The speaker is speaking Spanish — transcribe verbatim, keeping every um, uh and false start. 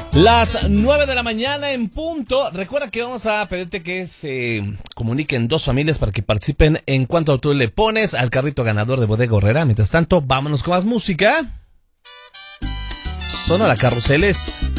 Las nueve de la mañana en punto. Recuerda que vamos a pedirte que se comuniquen dos familias para que participen en cuanto tú le pones al carrito ganador de Bodega Aurrerá. Mientras tanto, vámonos con más música. Sonora Carruseles.